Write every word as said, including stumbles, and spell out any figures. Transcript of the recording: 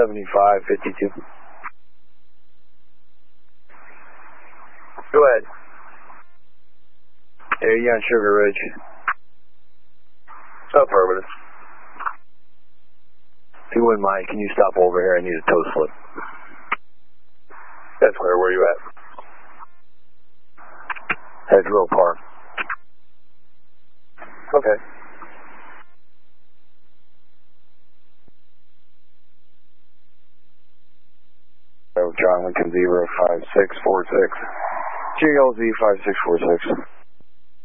seventy-five fifty-two. Go ahead. Are you on Sugar Ridge? Affirmative. If you wouldn't mind, can you stop over here? I need a toe slip. That's where, where are you at? Hedgerow Park. Okay. John Lincoln zero five six four six. G L Z five six four six.